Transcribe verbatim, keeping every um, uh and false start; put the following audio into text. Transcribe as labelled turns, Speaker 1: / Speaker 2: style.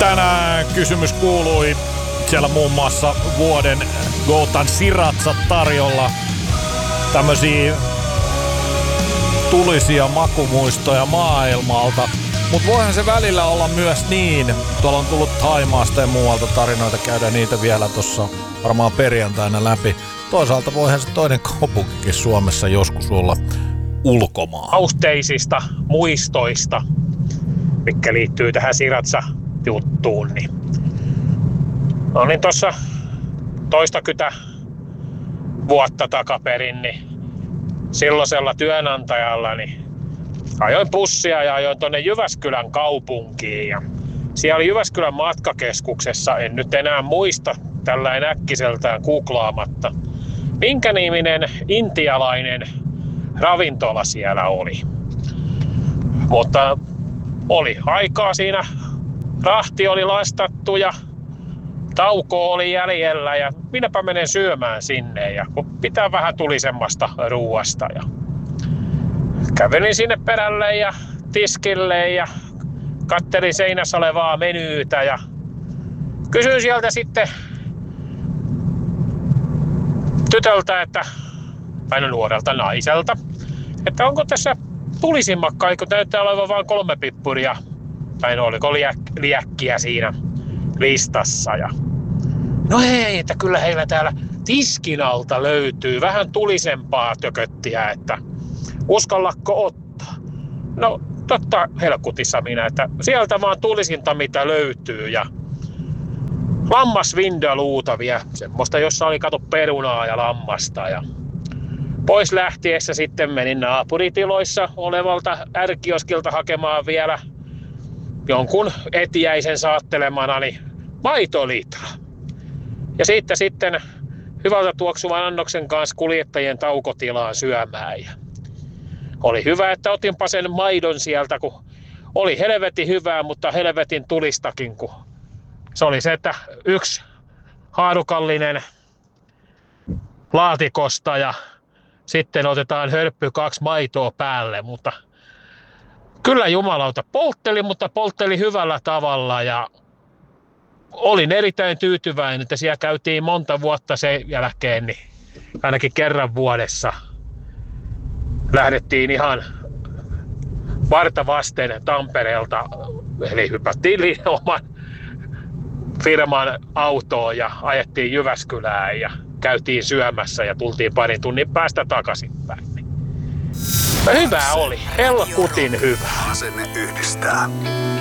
Speaker 1: Tänään kysymys kuului siellä muun muassa vuoden Goutan Sriracha tarjolla. Tämmösiä tulisia makumuistoja maailmalta. Mutta voihan se välillä olla myös niin. Tuolla on tullut Thaimaasta ja muualta tarinoita, käydään niitä vielä tuossa varmaan perjantaina läpi. Toisaalta voihan se toinen kaupunkikin Suomessa joskus olla ulkomaan.
Speaker 2: Austeisista muistoista, mikä liittyy tähän Sriracha-juttuun. Niin. No niin tuossa toistakymmentä vuotta takaperin, niin silloisella työnantajalla niin ajoin bussia ja ajoin tuonne Jyväskylän kaupunkiin. Ja siellä oli Jyväskylän matkakeskuksessa, en nyt enää muista tällainen äkkiseltään googlaamatta, minkä niminen intialainen ravintola siellä oli. Mutta oli aikaa siinä, rahti oli lastattu ja tauko oli jäljellä ja minäpä menen syömään sinne ja kun pitää vähän tulisemmasta ruuasta. Ja kävelin sinne perälle ja tiskille ja kattelin seinässä olevaa menyytä ja kysyin sieltä sitten tytöltä, että, tai nuorelta naiselta, että onko tässä tulisimmakkaa, kun näyttää olevan vain kolme pippuria, tai no, oliko liäk- liäkkiä siinä listassa. Ja no hei, että kyllä heillä täällä tiskin alta löytyy vähän tulisempaa tököttiä, että uskallatko ottaa? No totta helkutissa minä, että sieltä vaan tulisinta mitä löytyy ja lammasvindoluutavia, semmoista jossa oli kato perunaa ja lammasta ja pois lähtiessä sitten menin naapuritiloissa olevalta ärkioskilta hakemaan vielä jonkun etiäisen saattelemana maitolitra. Ja siitä sitten hyvältä tuoksuvan annoksen kanssa kuljettajien taukotilaan syömään. Ja oli hyvä, että otinpa sen maidon sieltä, kun oli helvetin hyvää, mutta helvetin tulistakin, kun se oli se, että yksi haarukallinen laatikosta ja sitten otetaan hörppy kaksi maitoa päälle, mutta kyllä jumalauta poltteli, mutta poltteli hyvällä tavalla ja olin erittäin tyytyväinen, että siellä käytiin monta vuotta sen jälkeen, niin ainakin kerran vuodessa lähdettiin ihan varta vasten Tampereelta, eli hypättiin oman firman autoon ja ajettiin Jyväskylään ja käytiin syömässä ja tultiin parin tunnin päästä takaisinpäin. Hyvä oli, helkutin hyvä.
Speaker 3: Asenne yhdistää.